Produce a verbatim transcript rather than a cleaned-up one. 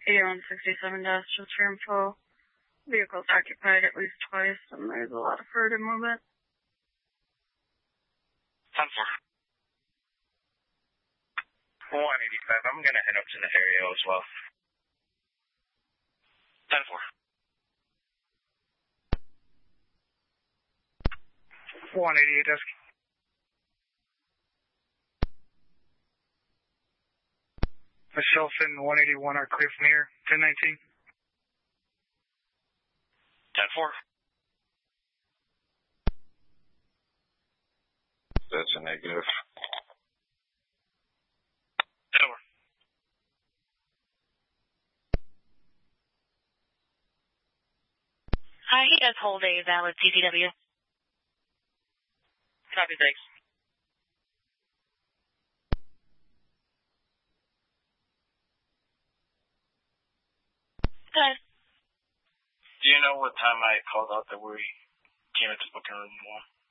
eighty-one sixty-seven dash just for info. Vehicle's occupied at least twice, and there's a lot of further movement. ten four. one eighty-five, I'm going to head up to the area as well. ten four. one eighty-eight, desk. Myself and one eighty-one are clear from here. ten nineteen. ten four. That's a negative. ten four. Hi, he does hold a valid C C W. Copy, thanks. Good. Do you know what time I called out that we came into booking room one?